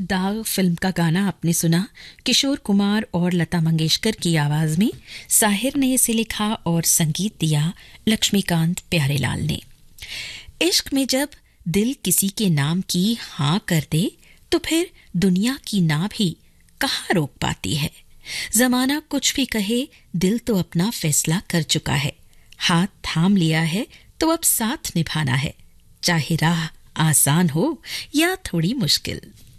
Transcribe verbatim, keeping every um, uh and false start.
दाग फिल्म का गाना आपने सुना किशोर कुमार और लता मंगेशकर की आवाज में। साहिर ने इसे लिखा और संगीत दिया लक्ष्मीकांत प्यारेलाल ने। इश्क में जब दिल किसी के नाम की हाँ कर दे तो फिर दुनिया की ना भी कहाँ रोक पाती है। जमाना कुछ भी कहे, दिल तो अपना फैसला कर चुका है। हाथ थाम लिया है तो अब साथ निभाना है, चाहे राह आसान हो या थोड़ी मुश्किल।